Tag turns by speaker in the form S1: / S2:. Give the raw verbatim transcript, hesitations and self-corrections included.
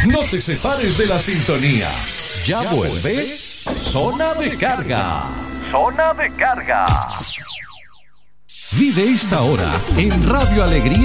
S1: No te separes de la sintonía. Ya vuelve Zona de Carga. Zona de Carga. Vive esta hora en Radio Alegría.